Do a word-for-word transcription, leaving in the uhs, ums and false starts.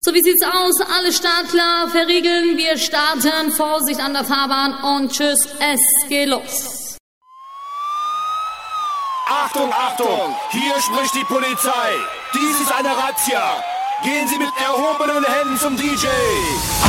So, wie sieht's aus? Alle startklar, verriegeln. Wir starten. Vorsicht an der Fahrbahn und tschüss, es geht los. Achtung, Achtung! Hier spricht die Polizei. Dies ist eine Razzia. Gehen Sie mit erhobenen Händen zum D J.